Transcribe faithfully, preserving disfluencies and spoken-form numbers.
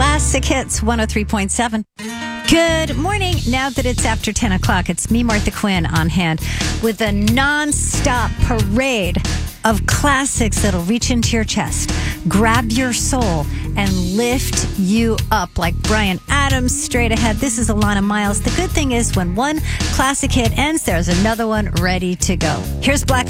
Classic Hits one oh three point seven. Good morning. Now that it's after ten o'clock, it's me, Martha Quinn, on hand with a non-stop parade of classics that'll reach into your chest, grab your soul, and lift you up like Bryan Adams straight ahead. This is Alana Miles. The good thing is when one classic hit ends, there's another one ready to go. Here's Black